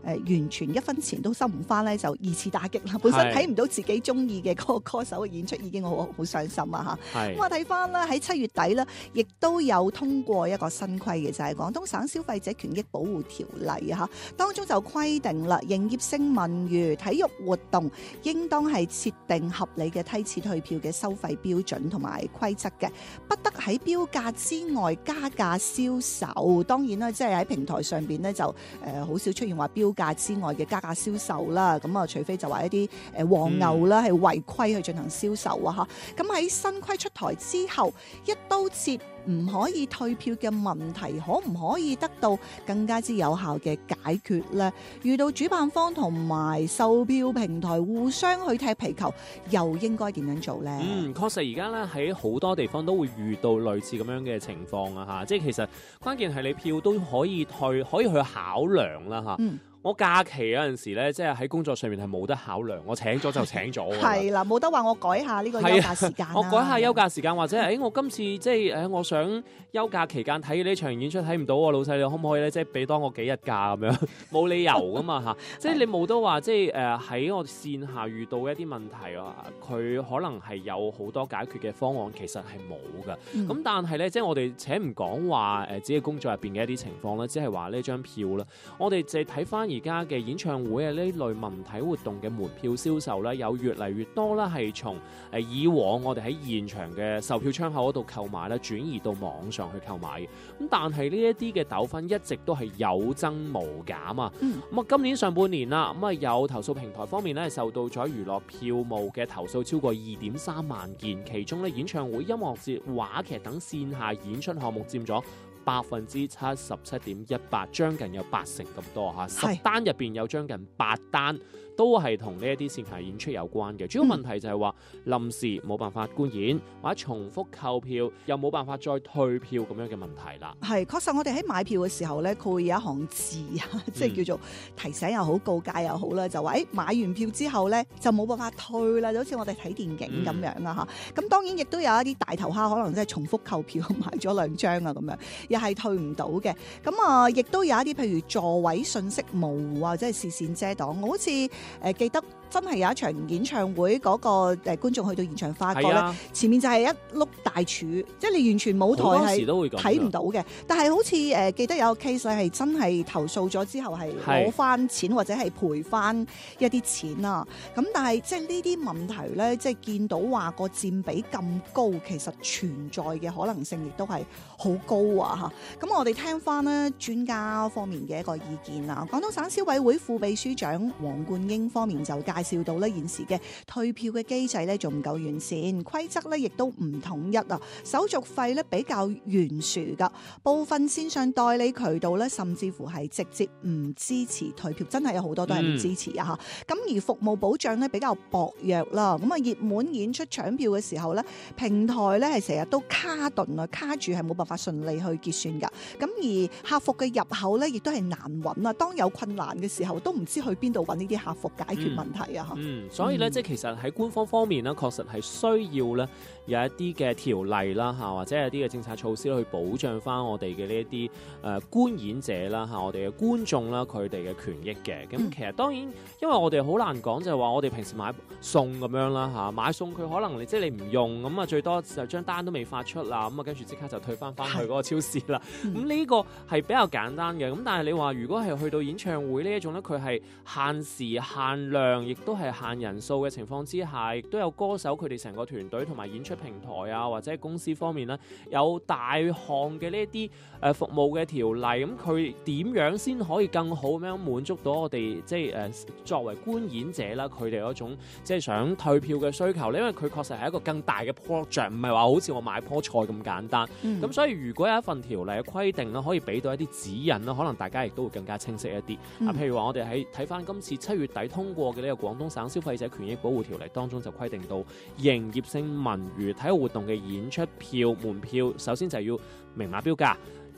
完全1分錢都收唔翻咧，就二次打擊啦。本身睇唔到自己中意嘅嗰個歌手嘅演出已經好傷心啊嚇。咁我睇翻啦，喺7月底咧，亦都有通過一個新規嘅，就係廣東省消費者權益保護條例啊嚇。當中就規定啦，營業性文娛體育活動應當係設定合理嘅梯次退票嘅收費標準同埋規則嘅，不得喺標價之外加價銷售。當然啦，即係喺平台上邊咧就好少出現話標價之外嘅加價銷售啦。咁啊，除非就話一啲黃牛啦係違規去進行銷售啊嚇。咁喺新規出台之後，一刀切唔可以退票嘅問題，可唔可以得到更加之有效嘅解決呢？遇到主辦方同埋售票平台互相去踢皮球，又應該點樣做呢？ 確實而家咧喺好多地方都會遇到類似咁樣嘅情況啊嚇，即係其實關鍵係你票都可以退，可以去考量啦嚇。我假期有陣時咧，即係喺工作上面係冇得考量，我請咗就請咗。 係啦，冇得話我改下呢個休假時間。 我改下休假時間，或者我今次即係我想休假期間睇呢場演出睇唔到喎，老細你可唔可以咧即係俾多我幾日假咁樣？冇理由噶嘛嚇，即係你冇得話即係喺我線下遇到一啲問題啊，佢可能係有好多解決嘅方案，其實係冇噶。咁但係咧，即係我哋且唔講話自己工作入邊嘅一啲情況啦，只係話呢張票啦，我哋就睇翻而家嘅演唱會啊，呢類文體活動嘅門票銷售咧，有越嚟越多啦，係從以往我哋喺現場嘅售票窗口嗰度購買咧，轉移到網上去購買嘅。咁但係呢一啲嘅糾紛一直都係有增無減啊。咁啊，今年上半年啦，咁啊有投訴平台方面咧受到咗娛樂票務嘅投訴超過2.3萬件，其中咧演唱會、音樂節、話劇等線下演出項目佔咗77.18%，將近有80%咁多嚇。10單入邊有將近8單都係同呢一啲線下演出有關嘅。主要問題就係話臨時冇辦法觀演，或者重複購票又冇辦法再退票咁樣嘅問題啦。 係確實，我哋喺買票嘅時候咧，佢會有一行字啊，即係叫做提醒又好、告誡又好啦，就話買完票之後咧就冇辦法退啦，就好似我哋睇電影咁樣啦嚇。咁當然亦都有一啲大頭蝦，可能即係重複購票買咗2張啊咁樣，又係退唔到嘅。咁啊，亦都有一啲譬如座位信息模糊啊，或者係視線遮擋。我好似記得真係有一場演唱會嗰個觀眾去到現場發覺咧，前面就係一碌大柱，即係你完全舞台係睇唔到嘅。但係好似記得有個 case 咧係真係投訴咗之後係攞翻錢或者係賠翻一啲錢啊。咁但係即係呢啲問題咧，即係見到話個佔比咁高，其實存在嘅可能性亦都係好高啊嚇。咁我哋聽翻咧專家方面嘅一個意見啊，廣東省消委會副秘書長黃冠英方面就介紹到咧現時嘅退票嘅機制咧仲唔夠完善，規則咧亦都唔統一啊，手續費咧比較懸殊噶，部分線上代理渠道咧甚至乎係直接唔支持退票，真係有好多都係唔支持啊嚇。咁而服務保障咧比較薄弱啦，咁啊熱門演出搶票嘅時候咧，平台咧係成日都卡頓啊，卡住係冇辦法順利去結算噶。咁而客服嘅入口咧亦都係難揾啊，當有困難嘅時候都唔知去邊度揾呢啲客服解決問題。 所以咧，即係其實喺官方方面咧，確實係需要咧有一啲嘅條例啦嚇，或者有啲嘅政策措施去保障翻我哋嘅呢一啲觀演者啦嚇，我哋嘅觀眾啦，佢哋嘅權益嘅。咁其實當然，因為我哋好難講就係話我哋平時買餸咁樣啦嚇，買餸佢可能即係你唔用咁啊，最多就張單都未發出啦，咁啊跟住即刻就退翻去嗰個超市啦。咁呢個係比較簡單嘅。咁但係你話如果係去到演唱會呢一種咧，佢係限時限量，亦都係限人數嘅情況之下，亦都有歌手佢哋成個團隊同埋演出平台啊，或者公司方面咧，有大項嘅呢一啲服務嘅條例，咁佢點樣先可以更好咁樣滿足到我哋即係作為觀演者啦，佢哋嗰種即係想退票嘅需求咧？因為佢確實係一個更大嘅 project， 唔係話好似我買棵菜咁簡單。咁所以如果有一份條例嘅規定啦，可以俾到一啲指引啦，可能大家亦都會更加清晰一啲。譬如話我哋喺睇翻今次7月底通過嘅呢個廣東省消費者權益保護條例當中就規定到，營業性文娛體育活動嘅演出票門票，首先就要明碼標價。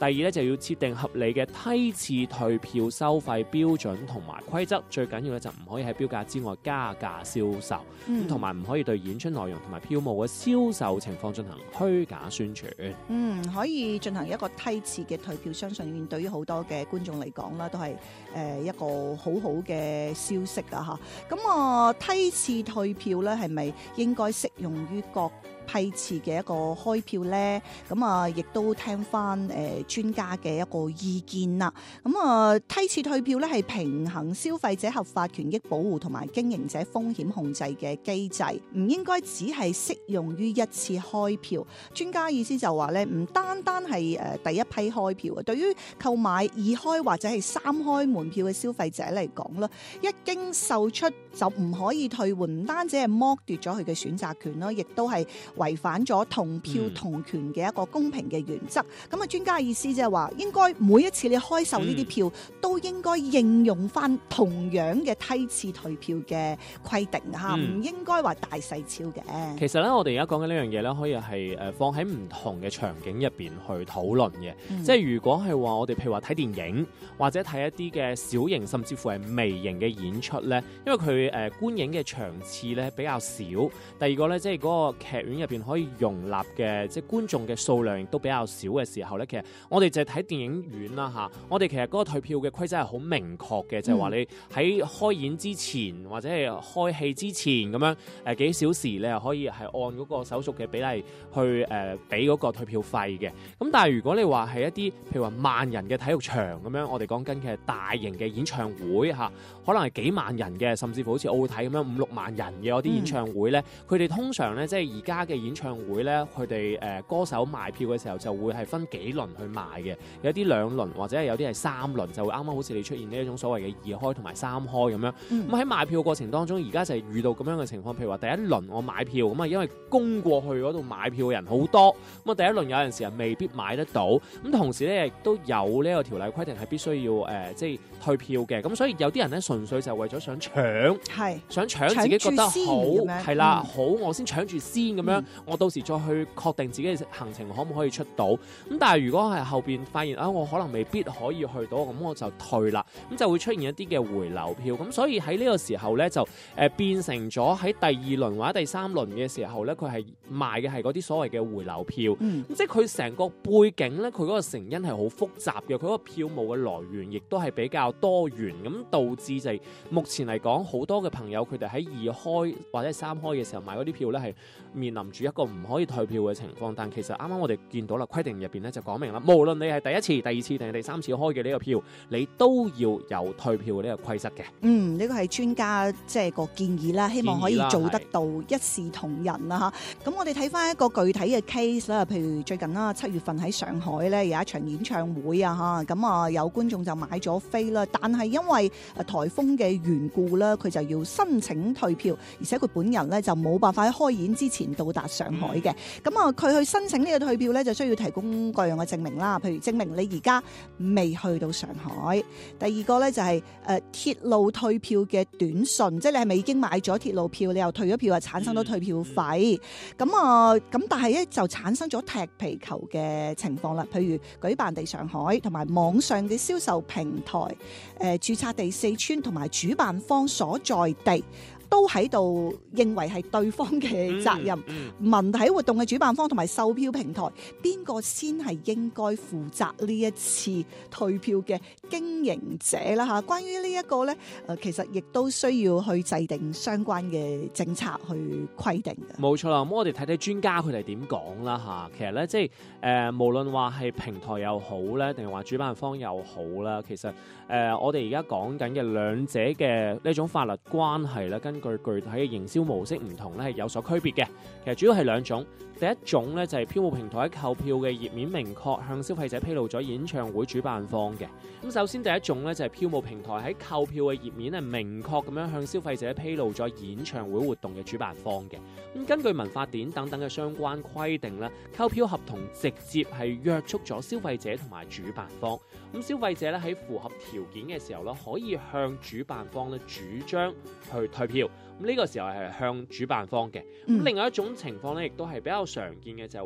第二咧就要設定合理嘅梯次退票收費標準同埋規則，最緊要咧就唔可以喺標價之外加價銷售，咁同埋唔可以對演出內容同埋票務嘅銷售情況進行虛假宣傳。 可以進行一個梯次嘅退票，相信對於好多嘅觀眾嚟講啦，都係一個好好嘅消息啊！嚇，咁梯次退票咧，係咪應該適用於各批次嘅一個開票呢？咁亦都聽翻專家嘅一個意見啦。咁梯次退票咧係平衡消費者合法權益保護同埋經營者風險控制嘅機制，唔應該只係適用於一次開票。專家意思就話咧，唔單單係第一批開票啊，對於購買二開或者係三開門票嘅消費者嚟講啦，一經售出就唔可以退換，唔單止係剝奪咗佢嘅選擇權啦，亦都係違反咗同票同權嘅一個公平嘅原則。咁專家意思即係話，應該每一次你開售呢啲票，都應該應用翻同樣嘅梯次退票嘅規定嚇，唔應該話大細超嘅。 其實咧，我哋而家講緊呢樣嘢咧，可以係放喺唔同嘅場景入邊去討論嘅。即係如果係話我哋譬如話睇電影或者睇一啲嘅小型甚至乎係微型嘅演出咧，因為佢觀影嘅場次咧比較少。第二個咧，即係嗰個劇院入邊可以容納嘅即係觀眾嘅數量亦都比較少嘅時候咧，其實我哋就係睇電影院啦嚇，我哋其實嗰個退票嘅規則係好明確嘅，就係話你喺開演之前或者係開戲之前咁樣幾小時，你係可以係按嗰個手續嘅比例去俾嗰個退票費嘅。咁但係如果你話係一啲譬如話萬人嘅體育場咁樣，我哋講緊嘅大型嘅演唱會嚇，可能係幾萬人嘅，甚至乎好似奧體咁樣5-6萬人嘅嗰啲演唱會咧，佢哋通常咧即係而家嘅演唱會咧，佢哋歌手賣票嘅時候就會係分幾輪去賣嘅，有啲2輪或者係有啲係3輪，就會啱啱好似你出現呢一種所謂嘅2開同埋3開咁樣。咁喺賣票過程當中，而家就係遇到咁樣嘅情況，譬如話第一輪我買票咁啊，因為攻過去嗰度買票嘅人好多，咁啊第一輪有陣時未必買得到，咁同時咧亦都有呢個條例規定係必須要即係退票嘅，咁所以有啲人咧純粹就為咗想搶，想搶自己覺得好係啦，好我先搶住先咁樣，我到時再去確定自己嘅行程可唔可以出到。咁但係如果係後邊發現我可能未必可以去到，咁我就退啦，咁就會出現一啲嘅回流票。咁所以喺呢個時候咧就變成咗喺第2輪或者第3輪嘅時候咧，佢係賣嘅係嗰啲所謂嘅回流票。即係佢成個背景咧，佢嗰個成因係好複雜嘅，佢嗰個票務嘅來源亦都係比較多元，咁導致就係目前嚟講好多嘅朋友佢哋喺2開或者3開嘅時候買嗰啲票咧係面臨住一個唔可以退票嘅情況。但其實啱啱我哋見到啦，規定入邊咧就講明啦，無論你係第一次、第二次定係第3次開嘅呢個票，你都要有退票嘅呢個規則嘅。呢個係專家即係個建議啦，希望可以做得到一視同仁啦嚇。咁我哋睇翻一個具體嘅 case 啦，譬如最近啦7月份喺上海咧有一場演唱會啊嚇，咁有觀眾就買咗飛啦，但係因為颱風嘅緣故啦，佢就要申請退票，而且佢本人咧就冇辦法喺開演之前到達上海嘅。咁佢去申請呢個退票咧，就需要提供各樣嘅證明啦，譬如證明你而家未去到上海。第二個咧就係鐵路退票嘅短信，即係你係咪已經買咗鐵路票，你又退咗票，就產生咗退票費。咁但係咧就產生咗踢皮球嘅情況啦，譬如舉辦地上海同埋網上嘅銷售平台，註冊地四川同埋主辦方所在地都喺度認為係對方嘅責任。文體活動嘅主辦方同埋售票平台，邊個先係應該負責呢一次退票嘅經營者啦嚇？關於呢一個咧，其實亦都需要去制定相關嘅政策去規定嘅。冇錯啦，咁我哋睇睇專家佢哋點講啦嚇。其實咧，即係無論話係平台又好咧，定係話主辦方又好啦，其實我哋而家講緊嘅兩者嘅呢種法律關係咧，根據具體嘅營銷模式唔同咧，係有所區別嘅。其實主要係2種。第一種咧就係票務平台喺購票嘅頁面明確向消費者披露咗演唱會主辦方嘅。咁首先第一種咧就係票務平台喺購票嘅頁面係明確咁樣向消費者披露咗演唱會活動嘅主辦方嘅。咁根據民法典等等嘅相關規定咧，購票合同直接係約束咗消費者同埋主辦方。咁消費者咧喺符合條件嘅時候咧，可以向主辦方咧主張去退票。咁呢個時候係向主辦方嘅。咁另外一種情況咧，亦都係比較常見嘅，就係話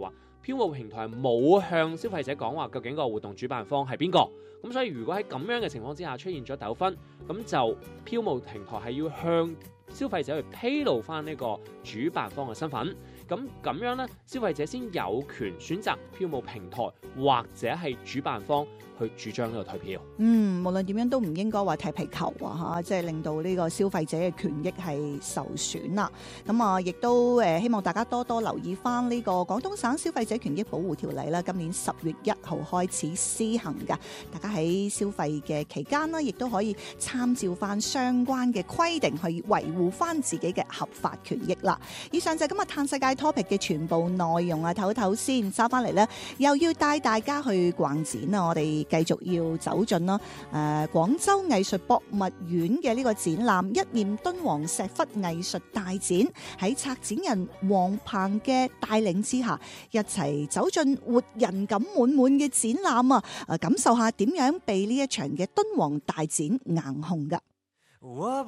票務平台冇向消費者講話究竟個活動主辦方係邊個，咁所以如果喺咁樣嘅情況之下出現咗糾紛，咁就票務平台係要向消費者去披露翻呢個主辦方嘅身份，咁樣咧，消費者先有權選擇票務平台或者係主辦方去主張呢個退票。 無論點樣都唔應該話踢皮球啊，即係令到呢個消費者嘅權益係受損啦。咁啊，亦都希望大家多多留意翻呢個廣東省消費者權益保護條例啦。今年10月1號開始施行㗎，大家喺消費嘅期間呢，亦都可以參照翻相關嘅規定去維護翻自己嘅合法權益啦。以上就係今日嘆世界 topic 嘅全部內容啊，唞一唞先，收翻嚟呢，又要帶大家去逛展啊！我哋繼續要走進啦，廣州藝術博物院嘅呢個展覽一念敦煌石窟藝術大展，喺策展人黃鵬嘅帶領之下，一齊走進活人感滿滿嘅展覽啊！感受下點樣被呢一場嘅敦煌大展硬控㗎。